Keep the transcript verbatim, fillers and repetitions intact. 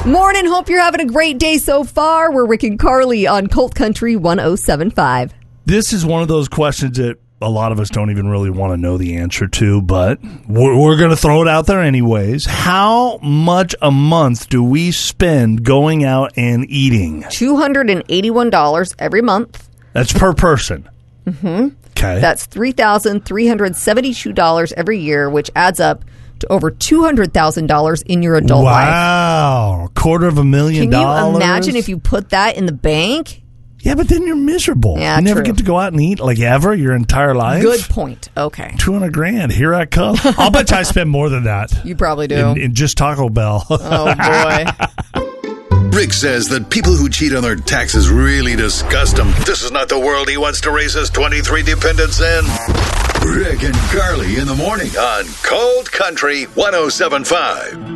Morning, hope you're having a great day so far. We're Rick and Carly on Colt Country one oh seven point five. This is one of those questions that a lot of us don't even really want to know the answer to, but we're, we're going to throw it out there anyways. How much a month do we spend going out and eating? two hundred eighty-one dollars every month. That's per person. Mm-hmm. Okay. That's three thousand three hundred seventy-two dollars every year, which adds up to over two hundred thousand dollars in your adult wow. life. Wow. A quarter of a million Can dollars. you imagine if you put that in the bank? Yeah, but then you're miserable. Yeah, you never true. get to go out and eat like ever your entire life. Good point. Okay. two hundred grand. Here I come. I'll bet you I spend more than that. You probably do. In, in just Taco Bell. Oh, boy. Rick says that people who cheat on their taxes really disgust him. This is not the world he wants to raise his twenty-three dependents in. Rick and Carly in the morning on Cold Country one oh seven point five.